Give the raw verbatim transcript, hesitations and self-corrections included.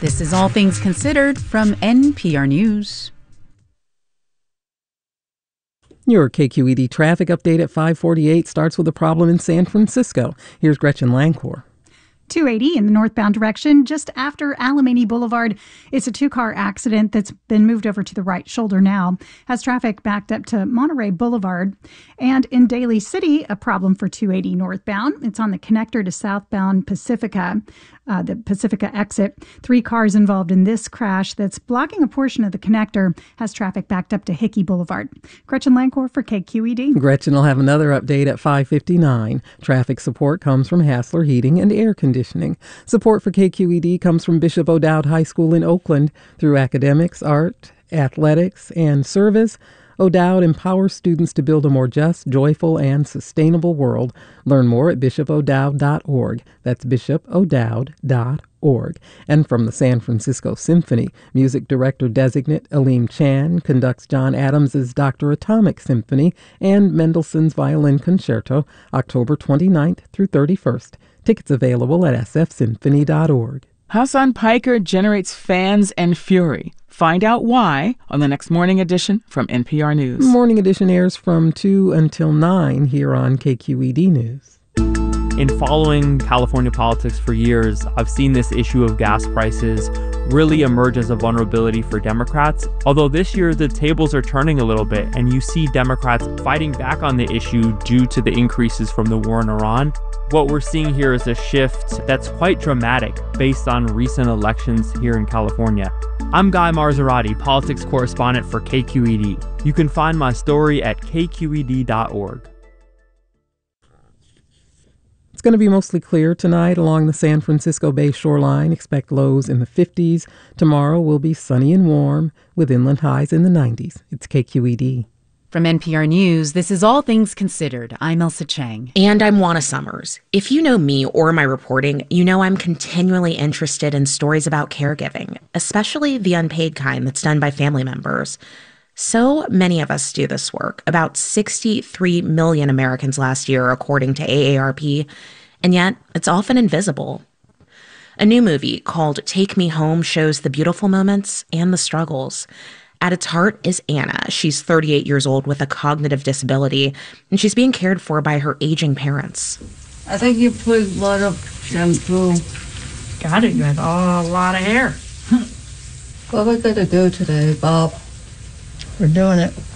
This is All Things Considered from N P R News. Your K Q E D traffic update at five forty-eight starts with a problem in San Francisco. Here's Gretchen Lancor. two eighty in the northbound direction, just after Alamany Boulevard. It's a two-car accident that's been moved over to the right shoulder now. Has traffic backed up to Monterey Boulevard. And in Daly City, a problem for two eighty northbound. It's on the connector to southbound Pacifica, uh, the Pacifica exit. Three cars involved in this crash that's blocking a portion of the connector. Has traffic backed up to Hickey Boulevard. Gretchen Lancor for K Q E D. Gretchen will have another update at five fifty-nine. Traffic support comes from Hassler Heating and Air Conditioning. Support for K Q E D comes from Bishop O'Dowd High School in Oakland. Through academics, art, athletics, and service, O'Dowd empowers students to build a more just, joyful, and sustainable world. Learn more at bishop o'dowd dot org. That's bishop o'dowd dot org. And from the San Francisco Symphony, music director designate Aleem Chan conducts John Adams' Doctor Atomic Symphony and Mendelssohn's Violin Concerto, October twenty-ninth through thirty-first. Tickets available at s f symphony dot org. Hasan Piker generates fans and fury. Find out why on the next Morning Edition from N P R News. Morning Edition airs from two until nine here on K Q E D News. In following California politics for years, I've seen this issue of gas prices really emerge as a vulnerability for Democrats. Although this year the tables are turning a little bit and you see Democrats fighting back on the issue due to the increases from the war in Iran. What we're seeing here is a shift that's quite dramatic based on recent elections here in California. I'm Guy Marzorati, politics correspondent for K Q E D. You can find my story at k q e d dot org. It's going to be mostly clear tonight along the San Francisco Bay shoreline. Expect lows in the fifties. Tomorrow will be sunny and warm with inland highs in the nineties. It's K Q E D. From N P R News, this is All Things Considered. I'm Elsa Chang. And I'm Juana Summers. If you know me or my reporting, you know I'm continually interested in stories about caregiving, especially the unpaid kind that's done by family members. So many of us do this work, about sixty-three million Americans last year, according to A A R P, and yet it's often invisible. A new movie called Take Me Home shows the beautiful moments and the struggles. At its heart is Anna. She's thirty-eight years old with a cognitive disability, and she's being cared for by her aging parents. I think you put a lot of shampoo. Got it. You have a lot of hair. What we gotta do today, Bob? We're doing it.